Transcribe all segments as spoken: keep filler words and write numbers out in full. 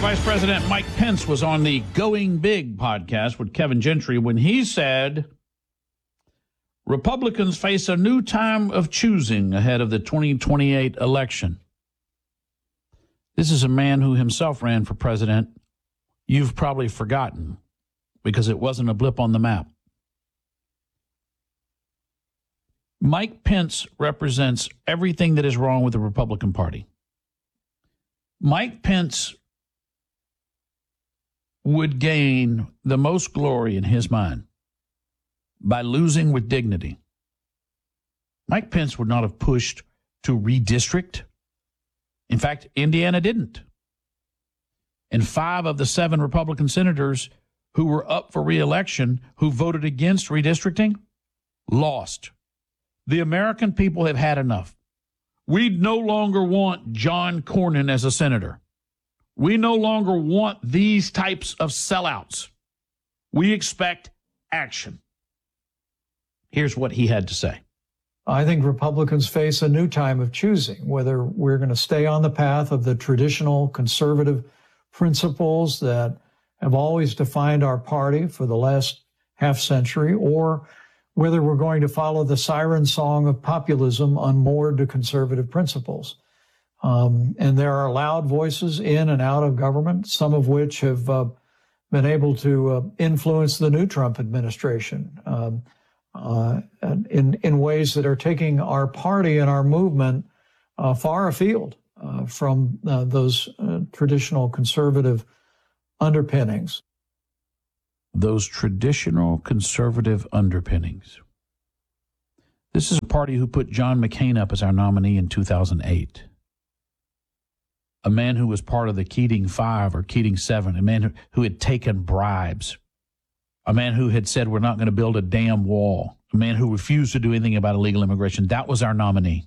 Vice President Mike Pence was on the Going Big podcast with Kevin Gentry when he said Republicans face a new time of choosing ahead of the twenty twenty-eight election. This is a man who himself ran for president. You've probably forgotten because it wasn't a blip on the map. Mike Pence represents everything that is wrong with the Republican Party. Mike Pence would gain the most glory in his mind by losing with dignity. Mike Pence would not have pushed to redistrict. In fact, Indiana didn't. And five of the seven Republican senators who were up for re-election who voted against redistricting lost. The American people have had enough. We no longer want John Cornyn as a senator. We no longer want these types of sellouts. We expect action. Here's what he had to say. I think Republicans face a new time of choosing, whether we're going to stay on the path of the traditional conservative principles that have always defined our party for the last half century, or whether we're going to follow the siren song of populism unmoored to conservative principles. Um, and there are loud voices in and out of government, some of which have uh, been able to uh, influence the new Trump administration um, uh, in, in ways that are taking our party and our movement uh, far afield uh, from uh, those uh, traditional conservative underpinnings. Those traditional conservative underpinnings. This is a party who put John McCain up as our nominee in two thousand eight. A man who was part of the Keating Five or Keating Seven, a man who, who had taken bribes, a man who had said we're not going to build a damn wall, a man who refused to do anything about illegal immigration. That was our nominee.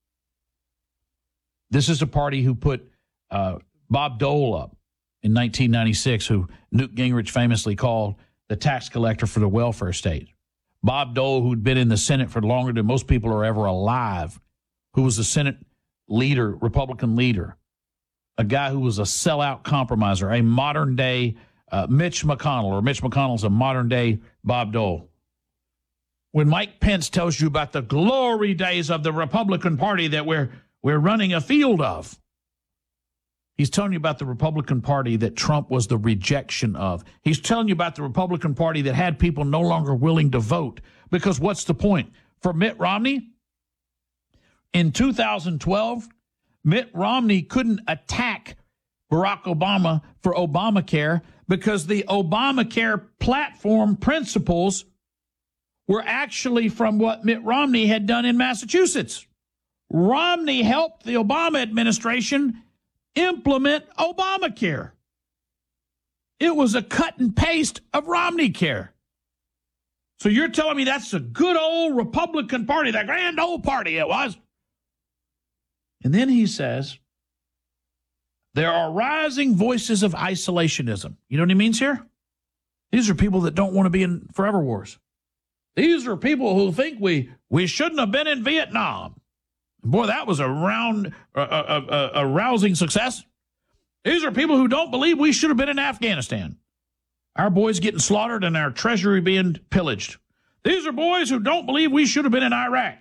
This is a party who put uh, Bob Dole up in nineteen ninety-six, who Newt Gingrich famously called the tax collector for the welfare state. Bob Dole, who'd been in the Senate for longer than most people are ever alive, who was the Senate leader, Republican leader, a guy who was a sellout compromiser, a modern-day uh, Mitch McConnell, or Mitch McConnell's a modern-day Bob Dole. When Mike Pence tells you about the glory days of the Republican Party that we're we're running afield of, he's telling you about the Republican Party that Trump was the rejection of. He's telling you about the Republican Party that had people no longer willing to vote. Because what's the point? For Mitt Romney, in two thousand twelve, Mitt Romney couldn't attack Barack Obama for Obamacare because the Obamacare platform principles were actually from what Mitt Romney had done in Massachusetts. Romney helped the Obama administration implement Obamacare. It was a cut and paste of Romney Care. So you're telling me that's a good old Republican Party, that grand old party it was? And then he says, there are rising voices of isolationism. You know what he means here? These are people that don't want to be in forever wars. These are people who think we, we shouldn't have been in Vietnam. Boy, that was a round, a, a, a, a rousing success. These are people who don't believe we should have been in Afghanistan. Our boys getting slaughtered and our treasury being pillaged. These are boys who don't believe we should have been in Iraq.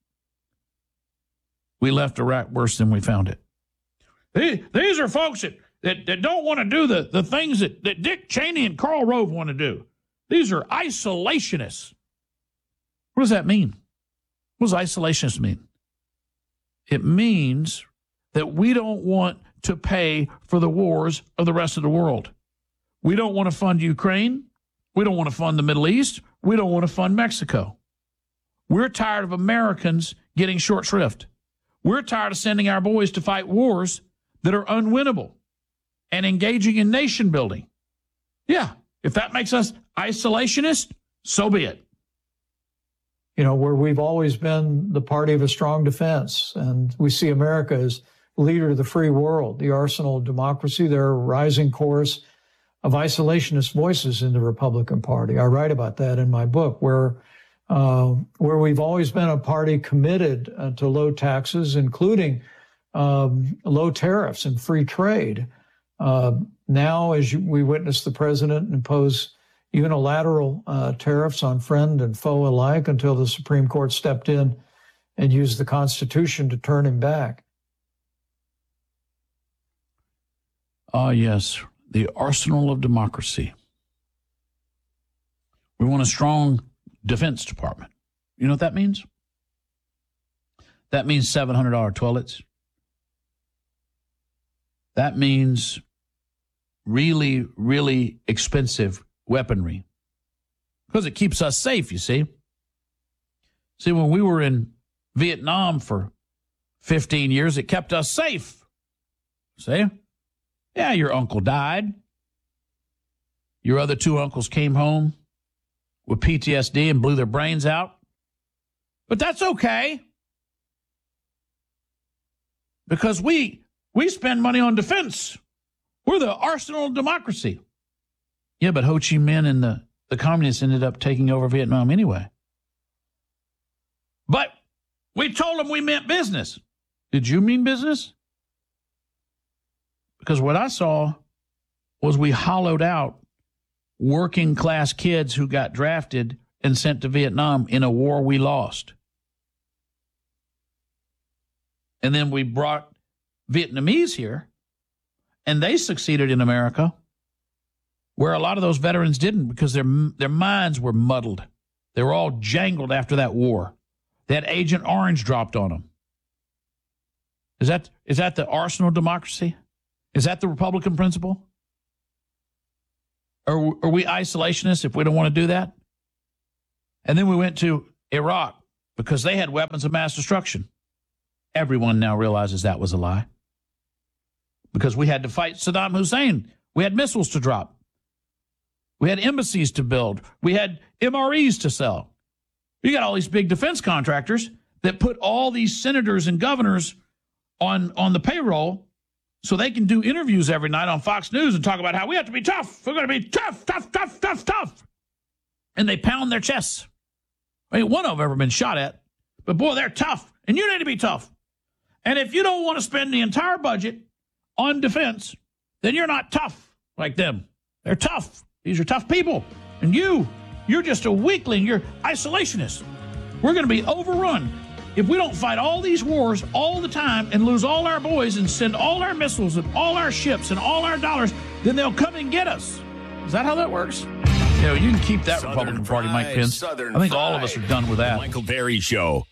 We left Iraq worse than we found it. These, these are folks that, that, that don't want to do the, the things that, that Dick Cheney and Karl Rove want to do. These are isolationists. What does that mean? What does isolationist mean? It means that we don't want to pay for the wars of the rest of the world. We don't want to fund Ukraine. We don't want to fund the Middle East. We don't want to fund Mexico. We're tired of Americans getting short shrift. We're tired of sending our boys to fight wars that are unwinnable and engaging in nation building. Yeah, if that makes us isolationist, so be it. You know, where we've always been the party of a strong defense, and we see America as leader of the free world, the arsenal of democracy. There are a rising chorus of isolationist voices in the Republican Party. I write about that in my book, where uh, where we've always been a party committed uh, to low taxes, including um, low tariffs and free trade. Uh, now, as you, we witnessed the president impose unilateral uh, tariffs on friend and foe alike until the Supreme Court stepped in and used the Constitution to turn him back. Ah, yes, the arsenal of democracy. We want a strong Defense Department. You know what that means? That means seven hundred dollars toilets. That means really, really expensive weaponry because it keeps us safe, you see. See, when we were in Vietnam for fifteen years, it kept us safe. See? Yeah, your uncle died. Your other two uncles came home with P T S D and blew their brains out. But that's okay. Because we we spend money on defense. We're the arsenal of democracy. Yeah, but Ho Chi Minh and the, the communists ended up taking over Vietnam anyway. But we told them we meant business. Did you mean business? Because what I saw was we hollowed out working class kids who got drafted and sent to Vietnam in a war we lost. And then we brought Vietnamese here, and they succeeded in America, where a lot of those veterans didn't because their their minds were muddled. They were all jangled after that war. They had Agent Orange dropped on them. Is that is that the arsenal of democracy? Is that the Republican principle? Are, are we isolationists if we don't want to do that? And then we went to Iraq because they had weapons of mass destruction. Everyone now realizes that was a lie. Because we had to fight Saddam Hussein. We had missiles to drop. We had embassies to build. We had M R Es to sell. You got all these big defense contractors that put all these senators and governors on, on the payroll so they can do interviews every night on Fox News and talk about how we have to be tough. We're going to be tough, tough, tough, tough, tough. And they pound their chests. Ain't one of them ever been shot at. But, boy, they're tough, and you need to be tough. And if you don't want to spend the entire budget on defense, then you're not tough like them. They're tough. These are tough people. And you, you're just a weakling. You're isolationist. We're going to be overrun if we don't fight all these wars all the time and lose all our boys and send all our missiles and all our ships and all our dollars, then they'll come and get us. Is that how that works? You know, you can keep that Southern Republican Party, Mike Pence. Southern I think all of us are done with that. Michael Berry Show.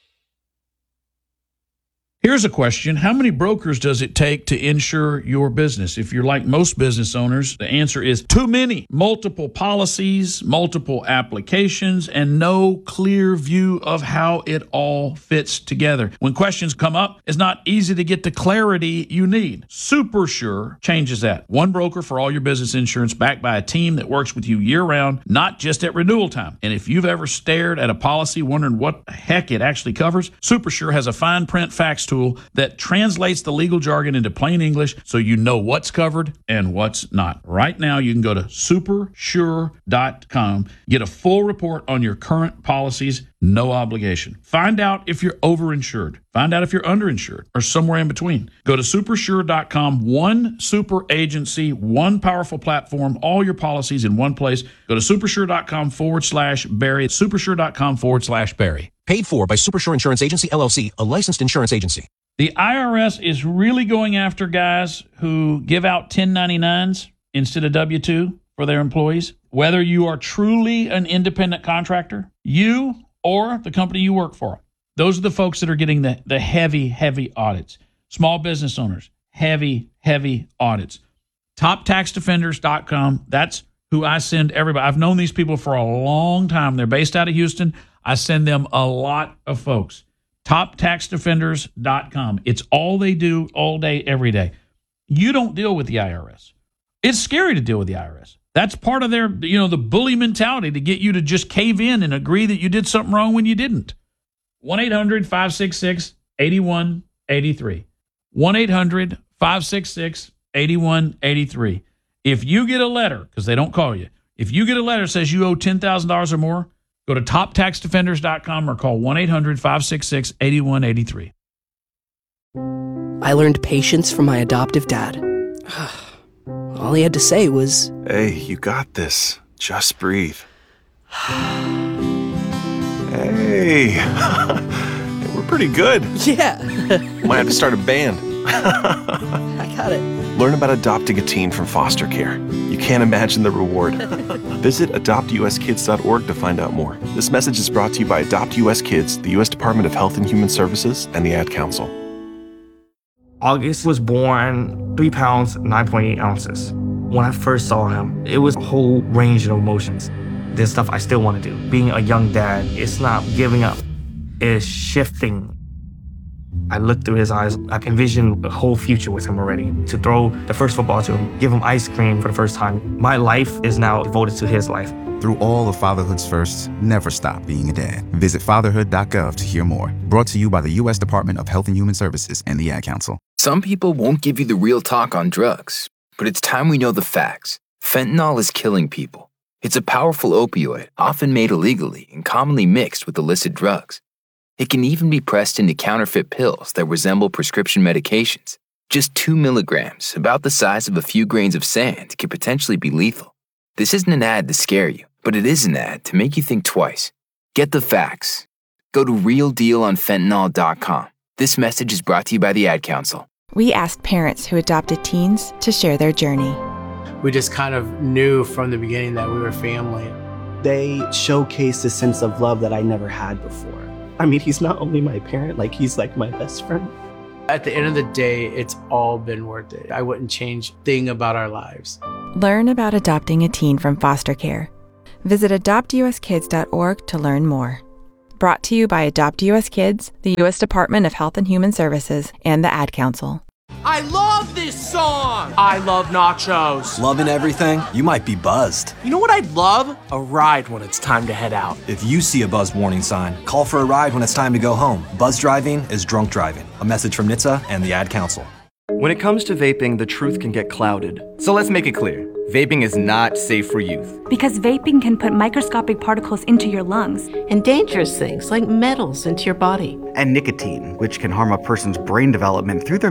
Here's a question. How many brokers does it take to insure your business? If you're like most business owners, the answer is too many. Multiple policies, multiple applications, and no clear view of how it all fits together. When questions come up, it's not easy to get the clarity you need. SuperSure changes that. One broker for all your business insurance backed by a team that works with you year-round, not just at renewal time. And if you've ever stared at a policy wondering what the heck it actually covers, SuperSure has a fine print facts tool that translates the legal jargon into plain English so you know what's covered and what's not. Right now, you can go to super sure dot com, get a full report on your current policies, no obligation. Find out if you're overinsured. Find out if you're underinsured or somewhere in between. Go to super sure dot com, one super agency, one powerful platform, all your policies in one place. Go to super sure dot com forward slash Barry, super sure dot com forward slash Barry. Paid for by SuperSure Insurance Agency, L L C, a licensed insurance agency. The I R S is really going after guys who give out ten ninety-nines instead of W two for their employees. Whether you are truly an independent contractor, you or the company you work for, those are the folks that are getting the, the heavy, heavy audits. Small business owners, heavy, heavy audits. top tax defenders dot com, that's who I send everybody. I've known these people for a long time. They're based out of Houston. I send them a lot of folks. top tax defenders dot com. It's all they do all day, every day. You don't deal with the I R S. It's scary to deal with the I R S. That's part of their, you know, the bully mentality to get you to just cave in and agree that you did something wrong when you didn't. one eight hundred five six six eight one eight three. one eight hundred five six six eight one eight three. If you get a letter, because they don't call you, if you get a letter that says you owe ten thousand dollars or more, go to top tax defenders dot com or call one eight hundred five six six eight one eight three. I learned patience from my adoptive dad. All he had to say was, "Hey, you got this. Just breathe." Hey, we're pretty good. yeah, Might have to start a band. I got it. Learn about adopting a teen from foster care. You can't imagine the reward. Visit adopt u s kids dot org to find out more. This message is brought to you by Adopt U S Kids, the U S Department of Health and Human Services, and the Ad Council. August was born three pounds, nine point eight ounces. When I first saw him, it was a whole range of emotions. There's stuff I still want to do. Being a young dad, it's not giving up. It's shifting. I looked through his eyes. I envisioned a whole future with him already. To throw the first football to him, give him ice cream for the first time. My life is now devoted to his life. Through all of fatherhood's firsts, never stop being a dad. Visit fatherhood dot gov to hear more. Brought to you by the U S Department of Health and Human Services and the Ad Council. Some people won't give you the real talk on drugs, but it's time we know the facts. Fentanyl is killing people. It's a powerful opioid, often made illegally and commonly mixed with illicit drugs. It can even be pressed into counterfeit pills that resemble prescription medications. Just two milligrams, about the size of a few grains of sand, can potentially be lethal. This isn't an ad to scare you, but it is an ad to make you think twice. Get the facts. Go to real deal on fentanyl dot com. This message is brought to you by the Ad Council. We asked parents who adopted teens to share their journey. We just kind of knew from the beginning that we were family. They showcased a sense of love that I never had before. I mean, he's not only my parent, like he's like my best friend. At the end of the day, it's all been worth it. I wouldn't change a thing about our lives. Learn about adopting a teen from foster care. Visit adopt u s kids dot org to learn more. Brought to you by Adopt U S Kids, the U S Department of Health and Human Services, and the Ad Council. I love this song! I love nachos. Loving everything? You might be buzzed. You know what I'd love? A ride when it's time to head out. If you see a buzz warning sign, call for a ride when it's time to go home. Buzz driving is drunk driving. A message from N H T S A and the Ad Council. When it comes to vaping, the truth can get clouded. So let's make it clear. Vaping is not safe for youth. Because vaping can put microscopic particles into your lungs. And dangerous things like metals into your body. And nicotine, which can harm a person's brain development through their